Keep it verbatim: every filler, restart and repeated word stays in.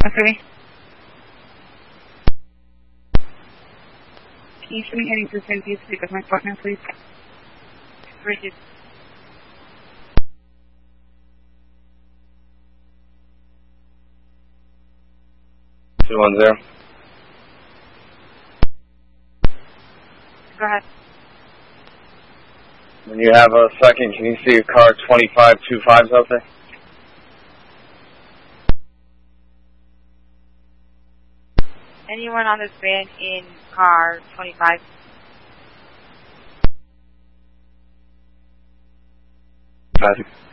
Okay. Can you send me any percent you speak with my partner, please? Bridget. two one zero. Go ahead. When you have a second, can you see a car twenty-five two fives out there? Anyone on this van in car twenty-five? Five.